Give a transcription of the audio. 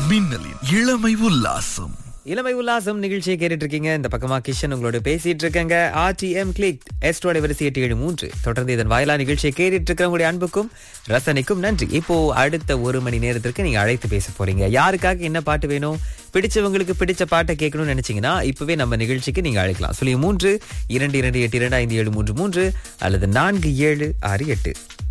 மின்னலின் இளமை உல்லாசம். இளமை உல்லாசம் நிகழ்ச்சியை கேட்டுட்டு இருக்கீங்க. இந்த பக்கமா கிஷன் உங்களோட பேசிட்டு இருக்கேங்க. RTM கிளிக் S2 வரிசை 873 தொடர்ந்து இதன் வாயிலா நிகழ்ச்சியை கேட்டுட்டு இருக்க உங்களுடைய அன்புக்கும் ரசனைக்கும் நன்றி. இப்போ அடுத்த ஒரு மணி நேரத்திற்கு நீங்க அழைத்து பேச போறீங்க. யாருக்காக என்ன பாட்டு வேணும், பிடிச்சவங்களுக்கு பிடிச்ச பாட்டை கேட்கணும்னு நினைச்சீங்கன்னா இப்பவே நம்ம நிகழ்ச்சிக்கு நீங்க அழைக்கலாம். 3 2 2 8 2 5 7 3 3 அல்லது 4 7 6 8.